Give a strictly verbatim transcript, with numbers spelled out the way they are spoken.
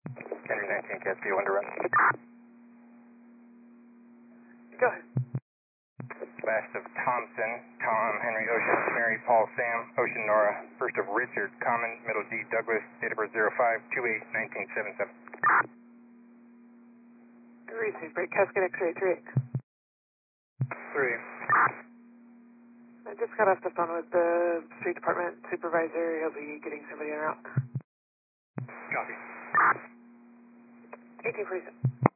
Henry nineteen, Cat C one to run. Go ahead. Last of Thompson, Tom, Henry, Ocean, Mary, Paul, Sam, Ocean, Nora. First of Richard, Common, Middle D, Douglas, date of birth zero five two eight nineteen seventy-seven. Receive break, Cascade X-ray three. Three. I just got off the phone with the street department supervisor. He'll be getting somebody en route. Copy. eighteen forty-seven.